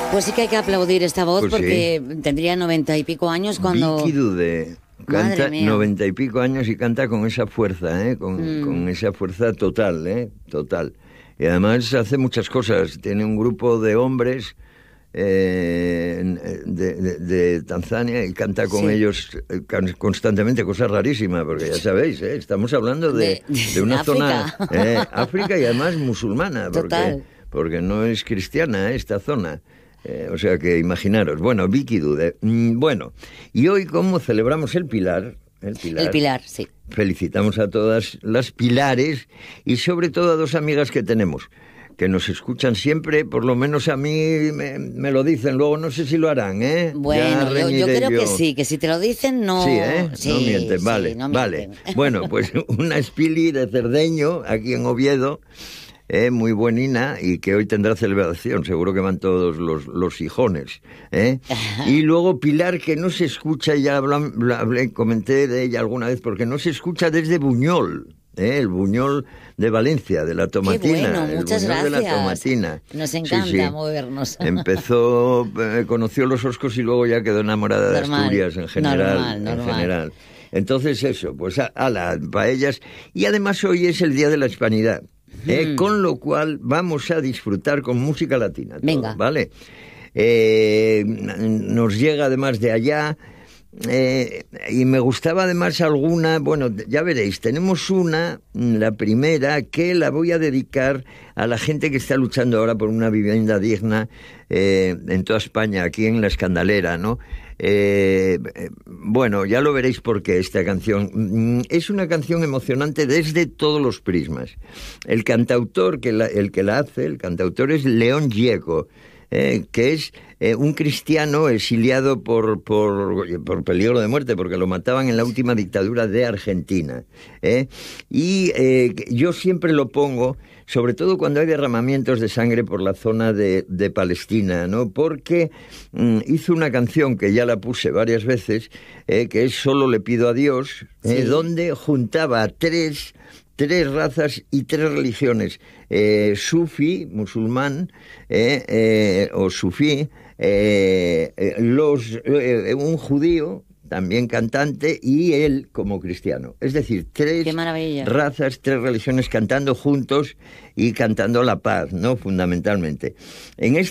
Pues sí que hay que aplaudir esta voz, Pues porque tendría 90 y pico años cuando... Vicky Dudé canta 90 y pico años y canta con esa fuerza, con esa fuerza total, total. Y además hace muchas cosas. Tiene un grupo de hombres de Tanzania y canta con ellos constantemente, cosas rarísimas, porque ya sabéis, estamos hablando de una África. zona África y además musulmana, porque no es cristiana esta zona. O sea que imaginaros. Bueno, Vicky Dudé. Bueno, y hoy, como celebramos el Pilar, El Pilar, sí. Felicitamos a todas las Pilares y sobre todo a dos amigas que tenemos, que nos escuchan siempre, por lo menos a mí me lo dicen, luego no sé si lo harán, ¿eh? Bueno, yo creo que sí, que si te lo dicen no... Sí, ¿eh? Sí, no mienten, sí, vale, no vale. mienten. Bueno, pues una Spili de Cerdeño, aquí en Oviedo, muy buenina, y que hoy tendrá celebración, seguro que van todos los hijones, Y luego Pilar, que no se escucha, ya comenté de ella alguna vez, porque no se escucha desde Buñol, el Buñol de Valencia, de la Tomatina. Qué bueno, muchas el Buñol gracias. de la Tomatina. Nos encanta movernos. Empezó, conoció los Oscos y luego ya quedó enamorada de Asturias en general. Normal. En general. Entonces eso, pues ala, paellas. Y además hoy es el Día de la Hispanidad. Con lo cual vamos a disfrutar con música latina. Todo, venga. ¿Vale? Nos llega además de allá, y me gustaba además alguna, bueno, ya veréis, tenemos la primera, que la voy a dedicar a la gente que está luchando ahora por una vivienda digna en toda España, aquí en La Escandalera, ¿no? Bueno, ya lo veréis porque esta canción es una canción emocionante desde todos los prismas. El cantautor el que la hace, el cantautor es León Gieco, que es un cristiano exiliado por peligro de muerte, porque lo mataban en la última dictadura de Argentina. Y yo siempre lo pongo, sobre todo cuando hay derramamientos de sangre por la zona de Palestina, ¿no? Porque hizo una canción que ya la puse varias veces, que es Solo le pido a Dios, donde juntaba tres razas y tres religiones, sufí, musulmán, o sufí, un judío, también cantante, y él como cristiano. Es decir, tres razas, tres religiones cantando juntos y cantando la paz, ¿no? Fundamentalmente. En